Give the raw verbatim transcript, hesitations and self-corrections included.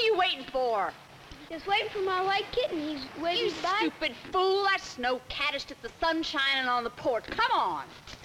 you waiting for? Just waiting for my white kitten. He's waving You by. stupid fool. That snow cat is just the sun shining on the porch. Come on.